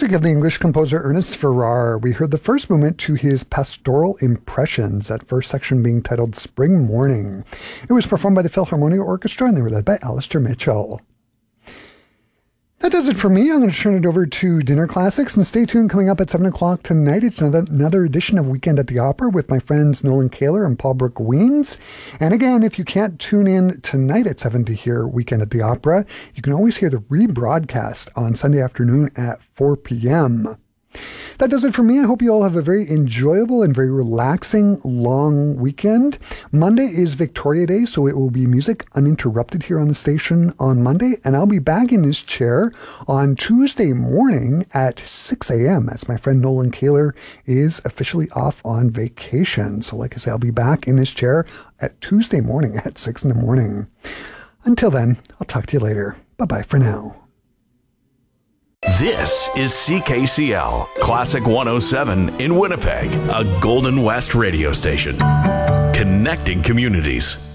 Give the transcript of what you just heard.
music of the English composer Ernest Farrar. We heard the first movement to his Pastoral Impressions, that first section being titled Spring Morning. It was performed by the Philharmonia Orchestra, and they were led by Alistair Mitchell. That does it for me. I'm going to turn it over to Dinner Classics, and stay tuned. Coming up at 7 o'clock tonight, it's another edition of Weekend at the Opera with my friends Nolan Kaler and Paul Brooke Weems. And again, if you can't tune in tonight at 7 to hear Weekend at the Opera, you can always hear the rebroadcast on Sunday afternoon at 4 p.m. That does it for me. I hope you all have a very enjoyable and very relaxing long weekend. Monday is Victoria Day, so it will be music uninterrupted here on the station on Monday, and I'll be back in this chair on Tuesday morning at 6 a.m. as my friend Nolan Kaler is officially off on vacation. So like I say, I'll be back in this chair at Tuesday morning at 6 in the morning. Until then, I'll talk to you later. Bye-bye for now. This is CKCL Classic 107 in Winnipeg, a Golden West radio station. Connecting communities.